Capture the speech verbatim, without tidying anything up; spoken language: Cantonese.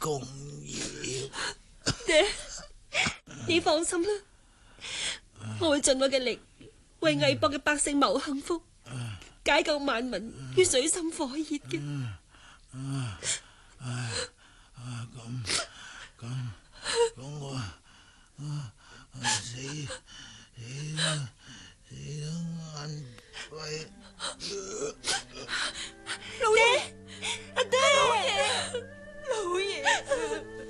功業。 爹，你放心啦，我會盡我嘅力為魏博嘅百姓謀幸福，解救萬民於水深火熱嘅。 咁咁咁我啊死死啦死啦眼閉。 老爺，阿爹， 老爺。